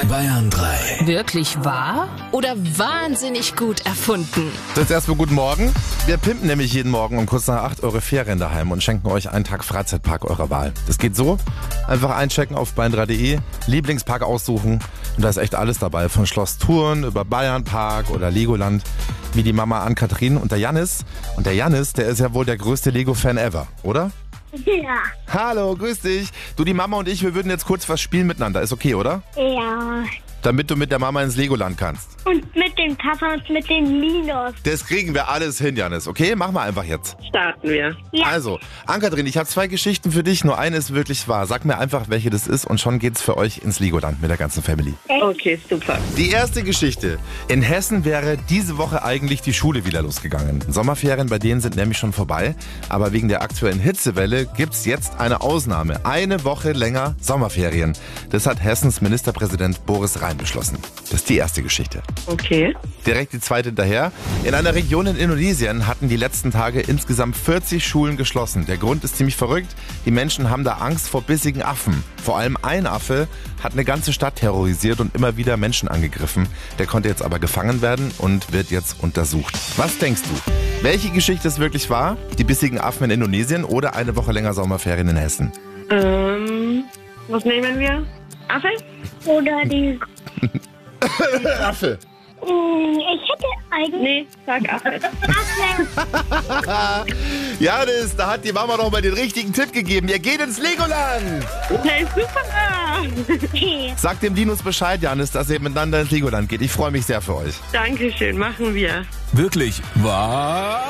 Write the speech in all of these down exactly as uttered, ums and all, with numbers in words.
bei Bayern drei. Wirklich wahr oder wahnsinnig gut erfunden? Jetzt erstmal guten Morgen. Wir pimpen nämlich jeden Morgen um kurz nach acht eure Ferien daheim und schenken euch einen Tag Freizeitpark eurer Wahl. Das geht so: einfach einchecken auf bayern drei punkt de, Lieblingspark aussuchen und da ist echt alles dabei. Von Schloss Thurn über Bayernpark oder Legoland, wie die Mama Ann-Kathrin und der Jannis. Und der Jannis, der ist ja wohl der größte Lego-Fan ever, oder? Ja. Hallo, grüß dich. Du, die Mama und ich, wir würden jetzt kurz was spielen miteinander. Ist okay, oder? Ja. Damit du mit der Mama ins Legoland kannst. Und mit dem Papa und mit dem Linus. Das kriegen wir alles hin, Jannis. Okay, machen wir einfach jetzt. Starten wir. Ja. Also, Ann-Kathrin, ich habe zwei Geschichten für dich. Nur eine ist wirklich wahr. Sag mir einfach, welche das ist und schon geht's für euch ins Legoland mit der ganzen Family. Okay, super. Die erste Geschichte. In Hessen wäre diese Woche eigentlich die Schule wieder losgegangen. Sommerferien bei denen sind nämlich schon vorbei. Aber wegen der aktuellen Hitzewelle gibt's jetzt eine Ausnahme. Eine Woche länger Sommerferien. Das hat Hessens Ministerpräsident Boris Rhein beschlossen. Das ist die erste Geschichte. Okay. Direkt die zweite hinterher. In einer Region in Indonesien hatten die letzten Tage insgesamt vierzig Schulen geschlossen. Der Grund ist ziemlich verrückt. Die Menschen haben da Angst vor bissigen Affen. Vor allem ein Affe hat eine ganze Stadt terrorisiert und immer wieder Menschen angegriffen. Der konnte jetzt aber gefangen werden und wird jetzt untersucht. Was denkst du? Welche Geschichte ist wirklich wahr? Die bissigen Affen in Indonesien oder eine Woche länger Sommerferien in Hessen? Ähm, was nehmen wir? Affe? Oder die... Affe. Mm, Ich hätte eigentlich... Nee, sag Affe. Affe. Ja, das, da hat die Mama doch mal den richtigen Tipp gegeben. Ihr geht ins Legoland. Hey, super. Sag dem Linus Bescheid, Janis, dass ihr miteinander ins Legoland geht. Ich freue mich sehr für euch. Dankeschön, machen wir. Wirklich wahr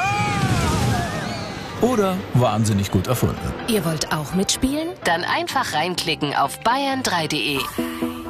oder wahnsinnig gut erfunden? Ihr wollt auch mitspielen? Dann einfach reinklicken auf bayern drei punkt de.